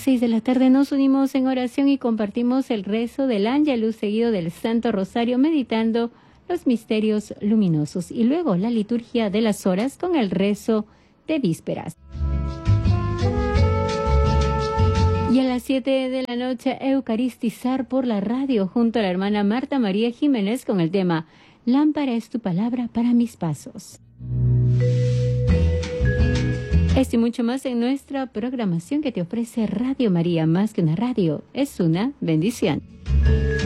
las 6 de la tarde nos unimos en oración y compartimos el rezo del Ángelus seguido del Santo Rosario, meditando los misterios luminosos, y luego la liturgia de las horas con el rezo de vísperas. Y a las 7 de la noche, eucaristizar por la radio junto a la hermana Marta María Jiménez con el tema Lámpara es tu palabra para mis pasos. Esto y mucho más en nuestra programación que te ofrece Radio María. Más que una radio, es una bendición.